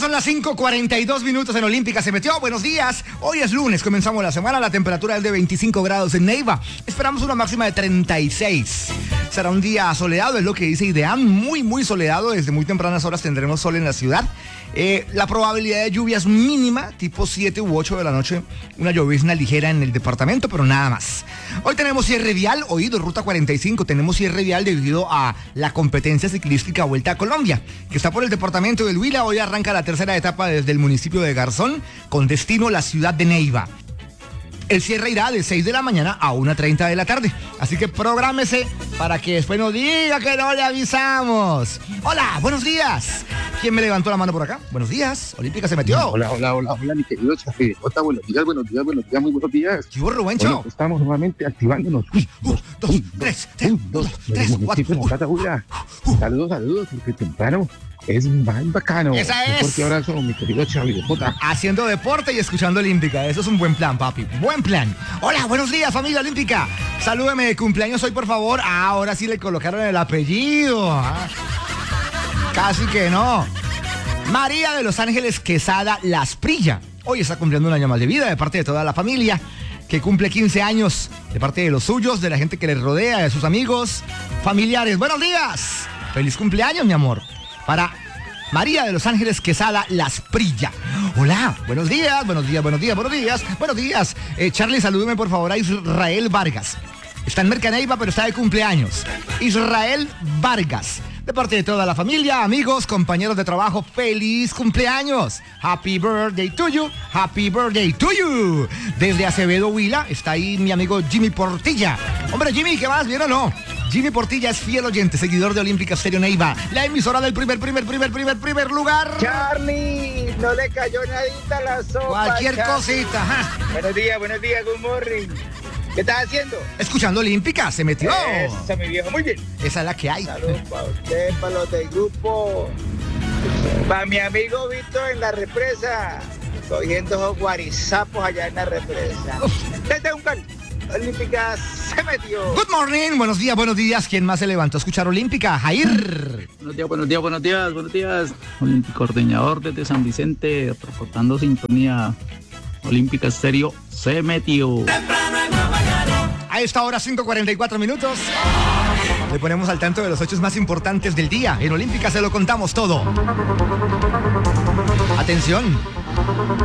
son las 5:42 en Olímpica. Se metió. Buenos días. Hoy es lunes. Comenzamos la semana. La temperatura es de 25 grados en Neiva. Esperamos una máxima de 36. Será un día soleado, es lo que dice Ideam. Muy soleado. Desde muy tempranas horas tendremos sol en la ciudad. La probabilidad de lluvia es mínima, tipo 7 u 8 de la noche. Una llovizna ligera en el departamento, pero nada más. Hoy tenemos cierre vial, oído, ruta 45. Tenemos cierre vial debido a la competencia ciclística Vuelta a Colombia, que está por el departamento del Huila. Hoy arranca la tercera etapa desde el municipio de Garzón, con destino la ciudad de Neiva. El cierre irá de 6 de la mañana a 1:30 de la tarde. Así que prográmese para que después no diga que no le avisamos. Hola, buenos días. ¿Quién me levantó la mano por acá? Buenos días. Olímpica se metió. Hola, mi querido Chafe. Buenos días, muy buenos días. ¿Qué hubo, Rubencho? Bueno, estamos nuevamente activándonos. 1, 2, 3, 4. Saludos, porque temprano es más bacano. Esa es. Un fuerte abrazo, mi querido Chavi. Haciendo deporte y escuchando Olímpica. Eso es un buen plan, papi. Buen plan. Hola, buenos días, familia Olímpica. Salúdeme de cumpleaños hoy, por favor. Ahora sí le colocaron el apellido. Casi que no. María de Los Ángeles Quesada Lasprilla. Hoy está cumpliendo un año más de vida de parte de toda la familia, que cumple 15 años, de parte de los suyos, de la gente que le rodea, de sus amigos, familiares. Buenos días. Feliz cumpleaños, mi amor. Para María de Los Ángeles Quesada Lasprilla. Hola, buenos días. Charlie, salúdeme por favor a Israel Vargas. Está en Mercaneiva, pero está de cumpleaños. Israel Vargas. De parte de toda la familia, amigos, compañeros de trabajo, ¡feliz cumpleaños! Happy birthday to you, happy birthday to you. Desde Acevedo, Huila, está ahí mi amigo Jimmy Portilla. Hombre, Jimmy, ¿qué más? ¿Bien o no? Jimmy Portilla es fiel oyente, seguidor de Olímpica Stereo Neiva, la emisora del primer lugar. Charlie, no le cayó nadita la sopa. Cualquier Charlie. Cosita, ajá. Buenos días, good morning. ¿Qué estás haciendo? Escuchando Olímpica, se metió. Eso, mi viejo, muy bien. Esa es la que hay. Saludos para usted, para los del grupo. Para mi amigo Víctor en la represa. Cogiendo esos guarizapos allá en la represa. Desde un cal. Olímpica se metió. Good morning, buenos días. ¿Quién más se levantó a escuchar Olímpica? Jair. Buenos días. Olímpico ordeñador desde San Vicente, reportando sintonía. Olímpica Stereo se metió. A esta hora 5:44. Le ponemos al tanto de los hechos más importantes del día. En Olímpica se lo contamos todo. Atención.